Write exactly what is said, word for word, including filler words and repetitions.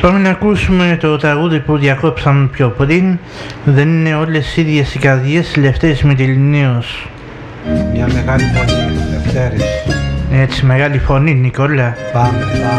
Πάμε να ακούσουμε το τραγούδι που διακόψαμε πιο πριν. Δεν είναι όλες ίδιες οι καρδιές, Λευτέρης Μυτιληναίος. Μια μεγάλη φωνή, Λευτέρης. Έτσι, μεγάλη φωνή, Νικόλα. Πάμε, πάμε.